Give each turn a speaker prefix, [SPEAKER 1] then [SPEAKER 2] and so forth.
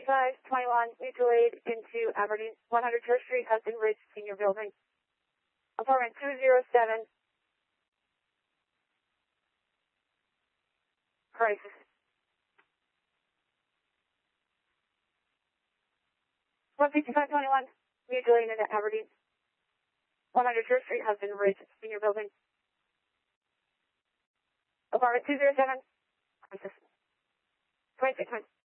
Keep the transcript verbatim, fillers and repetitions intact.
[SPEAKER 1] twenty-five twenty-one, mutual aid into Aberdeen. one hundred Church Street, Hudson Ridge, Senior Building. Apartment two oh seven. Crisis. one fifty-five twenty-one, mutual aid into Aberdeen. one hundred Church Street, Hudson Ridge, Senior Building. Apartment two oh seven. Crisis. twenty-six.